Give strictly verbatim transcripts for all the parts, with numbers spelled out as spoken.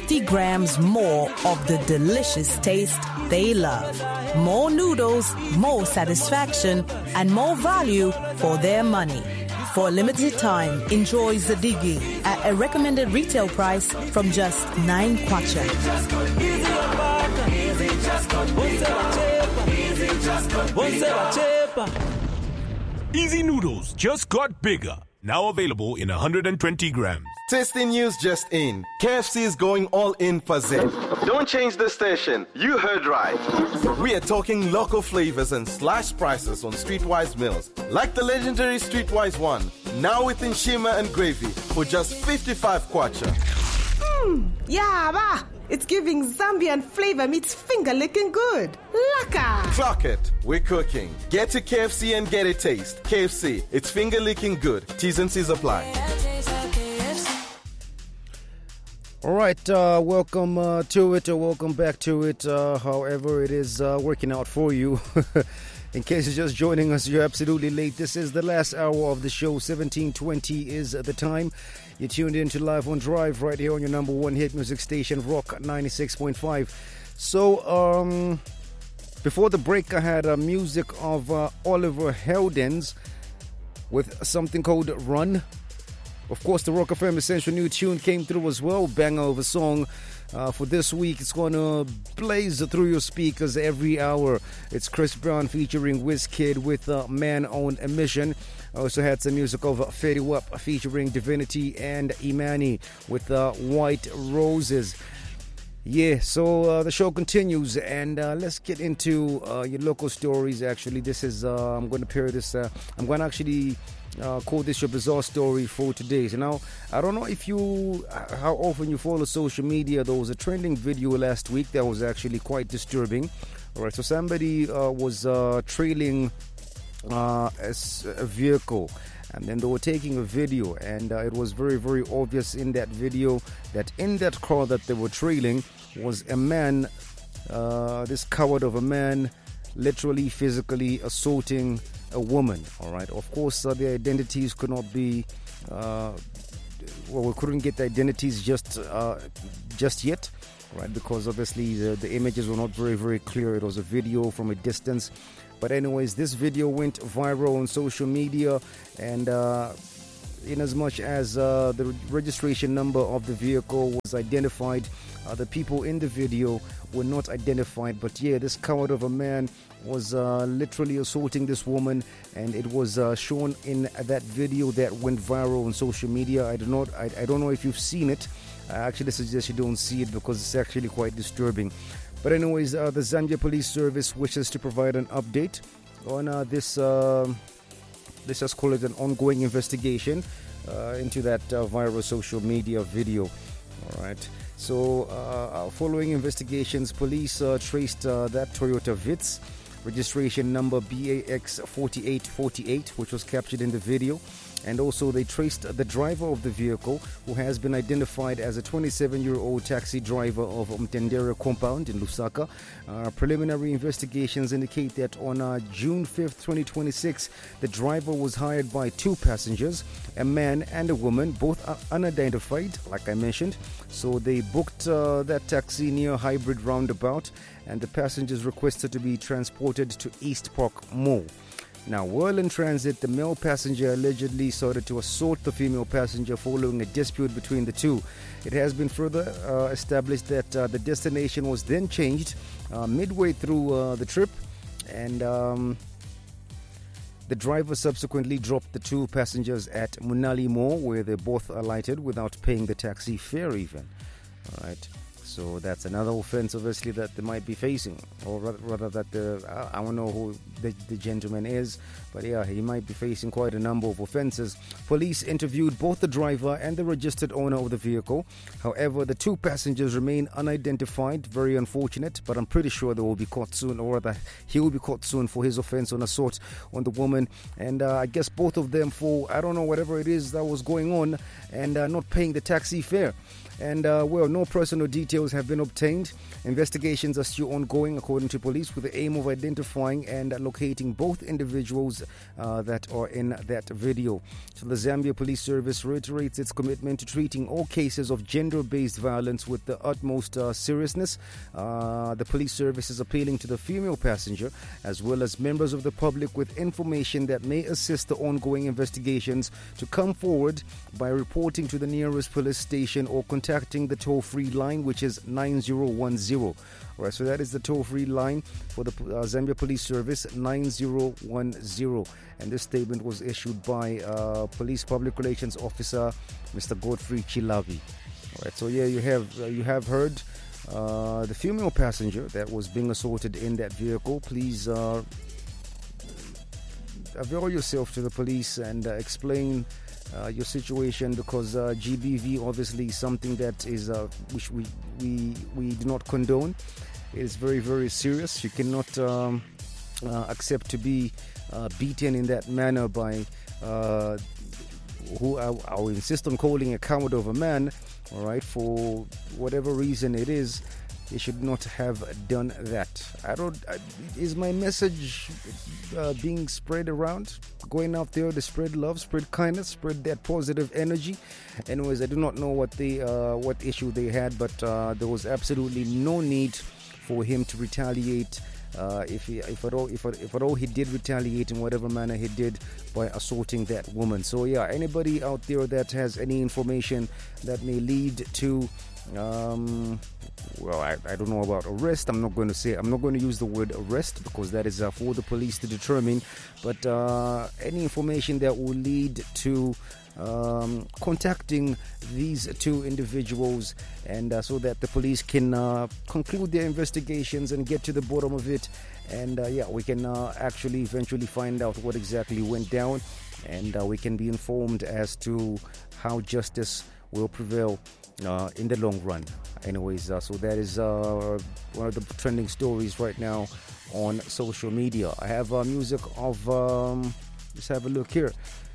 fifty grams more of the delicious taste they love. More noodles, more satisfaction, and more value for their money. For a limited time, enjoy Zadigi at a recommended retail price from just nine kwacha. Easy Noodles just got bigger. Now available in one hundred twenty grams. Tasty news just in. K F C is going all in for Zen. Don't change the station. You heard right. We are talking local flavors and slash prices on Streetwise meals. Like the legendary Streetwise one. Now with shima and gravy for just fifty-five kwacha. Mmm, yeah, bah. It's giving Zambian flavor meets finger licking good. Laka! Clock it. We're cooking. Get to K F C and get a taste. K F C, it's finger licking good. T's and C's apply. All right, uh, welcome uh, to it, or welcome back to it, uh, however it is uh, working out for you. In case you're just joining us, you're absolutely late. This is the last hour of the show. seventeen twenty is the time. You're tuned in to Live on Drive right here on your number one hit music station, Rock ninety-six point five. So, um, before the break, I had uh, music of uh, Oliver Heldens with something called Run. Of course, the Rock F M Essential new tune came through as well. Banger of a song. Uh, for this week, it's going to blaze through your speakers every hour. It's Chris Brown featuring WizKid with uh, Man on a Mission. I also had some music of Fetty Wap featuring Divinity and Imani with uh, White Roses. Yeah, so uh, the show continues, and uh, let's get into uh, your local stories. Actually, this is, uh, I'm going to pair this, uh, I'm going to actually uh, call this your bizarre story for today. So now, I don't know if you, how often you follow social media. There was a trending video last week that was actually quite disturbing. All right, so somebody uh, was uh, trailing uh, a, a vehicle, and then they were taking a video, and uh, it was very, very obvious in that video that in that car that they were trailing was a man, uh, this coward of a man, literally physically assaulting a woman. All right, of course, uh, their identities could not be, uh, well, we couldn't get the identities just, uh, just yet, right? Because obviously the, the images were not very, very clear. It was a video from a distance. But anyways, this video went viral on social media, and uh, in as much as uh, the registration number of the vehicle was identified, uh, the people in the video were not identified. But yeah, this coward of a man was uh, literally assaulting this woman, and it was uh, shown in that video that went viral on social media. I do not, I, I don't know if you've seen it. I actually suggest you don't see it because it's actually quite disturbing. But anyways, uh, the Zambia Police Service wishes to provide an update on uh, this, uh, let's just call it an ongoing investigation uh, into that uh, viral social media video. All right. So, uh, following investigations, police uh, traced uh, that Toyota Vitz, registration number B A X forty-eight forty-eight, which was captured in the video. And also they traced the driver of the vehicle, who has been identified as a twenty-seven-year-old taxi driver of Mtendera compound in Lusaka. Uh, preliminary investigations indicate that on uh, June fifth, twenty twenty-six, the driver was hired by two passengers, a man and a woman, both are unidentified, like I mentioned. So they booked uh, that taxi near Hybrid Roundabout, and the passengers requested to be transported to East Park Mall. Now, while in transit, the male passenger allegedly started to assault the female passenger following a dispute between the two. It has been further uh, established that uh, the destination was then changed uh, midway through uh, the trip, and um, the driver subsequently dropped the two passengers at Munali Mall, where they both alighted without paying the taxi fare even. All right. So that's another offense, obviously, that they might be facing, or rather, rather that the I, I don't know who the, the gentleman is, but yeah, he might be facing quite a number of offenses. Police interviewed both the driver and the registered owner of the vehicle. However, the two passengers remain unidentified. Very unfortunate, but I'm pretty sure they will be caught soon, or rather, he will be caught soon for his offense on assault on the woman, and uh, I guess both of them for I don't know whatever it is that was going on, and uh, not paying the taxi fare. And, uh, well, no personal details have been obtained. Investigations are still ongoing, according to police, with the aim of identifying and locating both individuals uh, that are in that video. So the Zambia Police Service reiterates its commitment to treating all cases of gender-based violence with the utmost uh, seriousness. Uh, the police service is appealing to the female passenger as well as members of the public with information that may assist the ongoing investigations to come forward by reporting to the nearest police station or contacting the toll-free line, which is nine zero one zero. All right, so that is the toll-free line for the uh, Zambia Police Service, nine zero one zero. And this statement was issued by uh, Police Public Relations Officer Mister Godfrey Chilavi. All right, so yeah, you have uh, you have heard uh, the female passenger that was being assaulted in that vehicle. Please uh, avail yourself to the police and uh, explain uh, your situation, because uh, G B V obviously is something that is uh, which we we we do not condone. It is very very serious. You cannot um, uh, accept to be uh, beaten in that manner by uh, who I, I will insist on calling a coward of a man. All right, for whatever reason it is. They should not have done that. I don't. I, is my message uh, being spread around? Going out there to spread love, spread kindness, spread that positive energy. Anyways, I do not know what the uh, what issue they had, but uh, there was absolutely no need for him to retaliate. Uh, if he, if at all, if if at all he did retaliate in whatever manner he did by assaulting that woman. So yeah, anybody out there that has any information that may lead to um well I, I don't know about arrest. I'm not going to say I'm not going to use the word arrest because that is uh, for the police to determine, but uh, any information that will lead to um, contacting these two individuals and uh, so that the police can uh, conclude their investigations and get to the bottom of it, and uh, yeah we can uh, actually eventually find out what exactly went down, and uh, we can be informed as to how justice will prevail Uh, in the long run. Anyways, uh, so that is uh, one of the trending stories right now on social media. I have uh, music of, um, let's have a look here.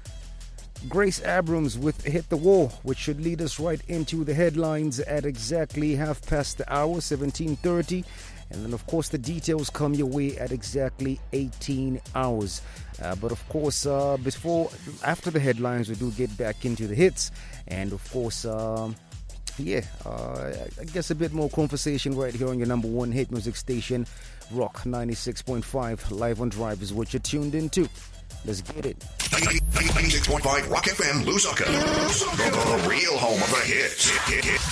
Grace Abrams with Hit the Wall, which should lead us right into the headlines at exactly half past the hour, seventeen thirty. And then, of course, the details come your way at exactly eighteen hours. Uh, but, of course, uh, before, after the headlines, we do get back into the hits. And, of course, um, yeah, uh, I guess a bit more conversation right here on your number one hit music station, Rock ninety-six point five. Live on Drive is what you're tuned into. Let's get it. ninety-six point five Rock F M, Lusaka. The, the real home of the hits. Hit, hit, hit.